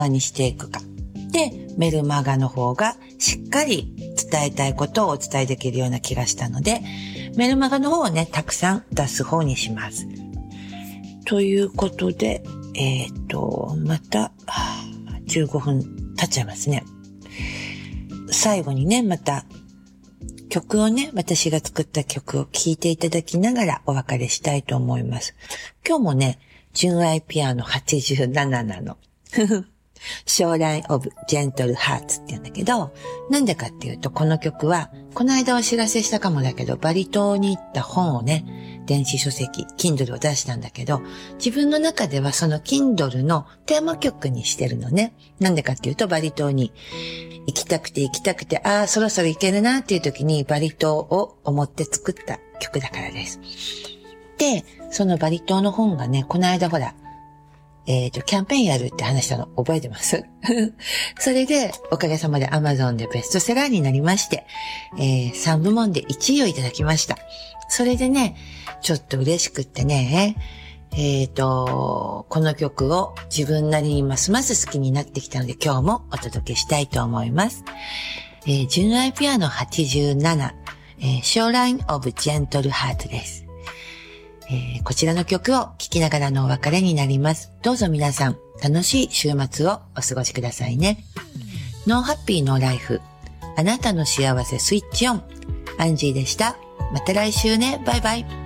にしていくか。で、メルマガの方がしっかり伝えたいことをお伝えできるような気がしたので、メルマガの方をね、たくさん出す方にします。ということで、また、15分経っちゃいますね。最後にね、また、曲をね、私が作った曲を聴いていただきながらお別れしたいと思います。今日もね、純愛ピアノ87なの。Shoreline of Gentle Hearts って言うんだけど、なんでかっていうと、この曲は、この間お知らせしたかもだけど、バリ島に行った本をね、電子書籍、Kindle を出したんだけど、自分の中ではその Kindle のテーマ曲にしてるのね。なんでかっていうと、バリ島に行きたくて、そろそろ行けるなっていう時にバリ島を思って作った曲だからです。で、そのバリ島の本がね、この間ほら、キャンペーンやるって話したの覚えてますそれで、おかげさまで Amazon でベストセラーになりまして、3部門で1位をいただきました。それでね、ちょっと嬉しくってね、この曲を自分なりにますます好きになってきたので今日もお届けしたいと思います。純愛ピアノ87、Shoreline of Gentle Heart です。こちらの曲を聴きながらのお別れになります。どうぞ皆さん、楽しい週末をお過ごしくださいね。ノーハッピーノーライフ。あなたの幸せスイッチオン。アンジーでした。また来週ね。バイバイ。